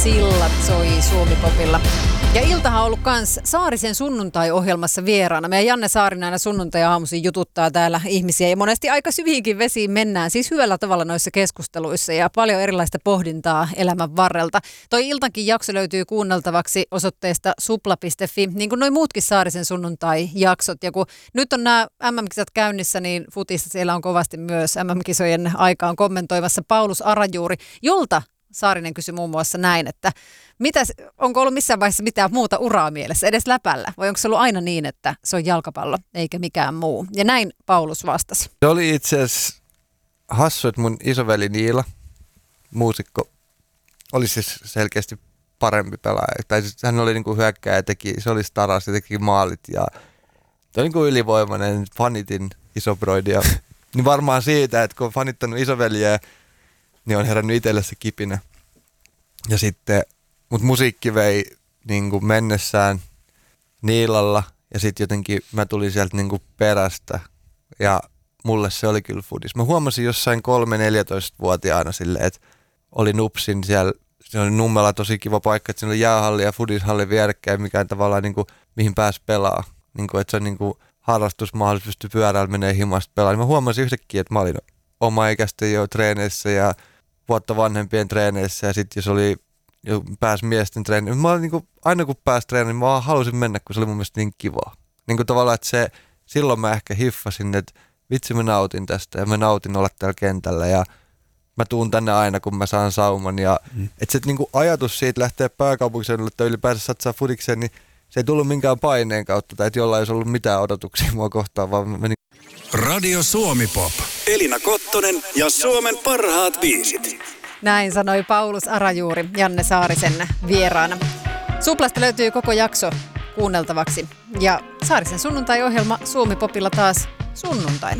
Sillat soi Suomi-popilla. Ja iltahan on ollut kans Saarisen sunnuntai-ohjelmassa vieraana. Meidän Janne Saarinen aina sunnuntai-aamuisin jututtaa täällä ihmisiä ja monesti aika syviinkin vesiin mennään. Siis hyvällä tavalla noissa keskusteluissa ja paljon erilaista pohdintaa elämän varrelta. Toi iltankin jakso löytyy kuunneltavaksi osoitteesta supla.fi, niin kuin noi muutkin Saarisen sunnuntai-jaksot. Ja kun nyt on nämä MM-kisat käynnissä, niin futissa siellä on kovasti myös MM-kisojen aikaan kommentoimassa Paulus Arajuuri, jolta Saarinen kysyi muun muassa näin, että onko ollut missään vaiheessa mitään muuta uraa mielessä, edes läpällä? Vai onko se ollut aina niin, että se on jalkapallo eikä mikään muu? Ja näin Paulus vastasi. Se oli itse asiassa hassu, että mun isoveli Niila, muusikko, oli siis selkeästi parempi pelaaja. Tai siis hän oli niinku hyökkääjä, se oli staras ja teki maalit ja se oli niinku ylivoimainen, fanitin isobroidia. Niin varmaan siitä, että kun on fanittanut isoveliä, niin on herännyt itselle se kipinä. Ja sitten, mut musiikki vei niin kuin mennessään Niilalla ja sitten jotenkin mä tulin sieltä niin kuin perästä ja mulle se oli kyllä fudis. Mä huomasin jossain 3-14-vuotiaana silleen, että oli nupsin siellä, se oli Nummela tosi kiva paikka, että siinä oli jäähalli ja fudishalli vierekkäin, mikä tavallaan niin kuin, mihin pääsi pelaa. Niin kuin, että se on niin kuin harrastusmahdollisuus, pystyy pyörällä menee himasta pelaamaan. Mä huomasin yhtäkkiä, että mä olin omaikäisten jo treeneissä ja vuotta vanhempien treeneissä ja sitten jos oli pääsi miesten treeniin. Mä olin niinku, aina kun pääsi treeniin, mä vaan halusin mennä, kun se oli mun mielestä niin kivaa. Niinku tavallaan, että silloin mä ehkä hiffasin, että vitsi mä nautin tästä ja mä nautin olla täällä kentällä ja mä tuun tänne aina, kun mä saan sauman. Ja että se niinku ajatus siitä lähtee pääkaupunkiseudulle tai ylipäänsä satsaa fudikseen, niin se ei tullut minkään paineen kautta tai että jollain ei olisi ollut mitään odotuksia mua kohtaan, vaan meni. Radio Suomi Pop. Elina Kottonen ja Suomen parhaat biisit. Näin sanoi Paulus Arajuuri Janne Saarisen vieraana. Suplasta löytyy koko jakso kuunneltavaksi. Ja Saarisen sunnuntai-ohjelma Suomi Popilla taas sunnuntaina.